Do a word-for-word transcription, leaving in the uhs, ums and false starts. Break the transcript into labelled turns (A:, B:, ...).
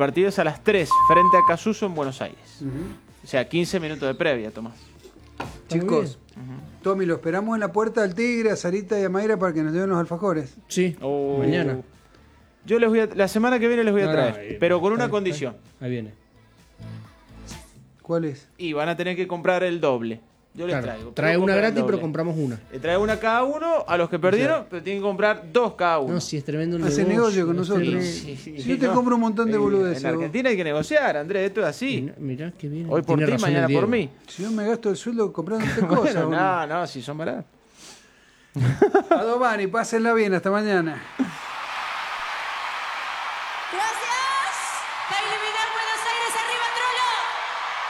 A: partido es a las tres, frente a Casuso en Buenos Aires.
B: Uh-huh.
A: O sea, quince minutos de previa, Tomás.
B: Chicos, uh-huh. Tommy, lo esperamos en la puerta del Tigre, a Sarita y a Mayra para que nos lleven los alfajores.
C: Sí, oh. mañana.
A: Yo les voy a, la semana que viene les voy a traer, no, no, pero con una
C: ahí,
A: condición.
C: Ahí viene.
B: ¿Cuál es?
A: Y van a tener que comprar el doble. Yo les
C: claro,
A: traigo.
C: Trae una gratis, pero compramos una.
A: Le trae una cada uno a los que perdieron, o sea, pero tienen que comprar dos cada uno.
C: No, si es tremendo el
B: Hace negocio con nosotros.
A: Sí, sí,
B: si yo te
A: no,
B: compro un montón de boludeces.
A: En Argentina hay que negociar, Andrés, esto es así.
C: Mirá qué bien.
A: Hoy por ti, mañana por mí.
B: Si yo me gasto el sueldo comprando estas
A: bueno,
B: cosas.
A: No, no, si son baratas.
B: Adobani, pásenla bien, hasta mañana.